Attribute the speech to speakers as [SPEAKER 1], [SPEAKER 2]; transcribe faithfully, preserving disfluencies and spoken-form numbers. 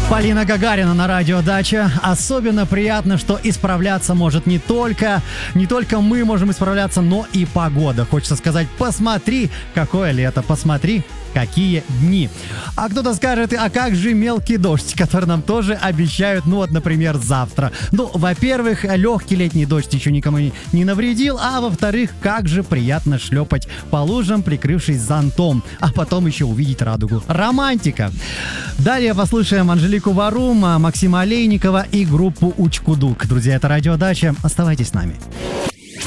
[SPEAKER 1] Полина Гагарина на радио «Дача». Особенно приятно, что исправляться может не только, не только мы можем исправляться, но и погода. Хочется сказать, посмотри, какое лето, посмотри, какие дни. А кто-то скажет, а как же мелкий дождь, который нам тоже обещают, ну вот, например, завтра. Ну, во-первых, легкий летний дождь еще никому не навредил, а во-вторых, как же приятно шлепать по лужам, прикрывшись зонтом, а потом еще увидеть радугу. Романтика! Далее послушаем Анжелику Варум, Максима Олейникова и группу Учкудук. Друзья, это радио «Дача». Оставайтесь с нами.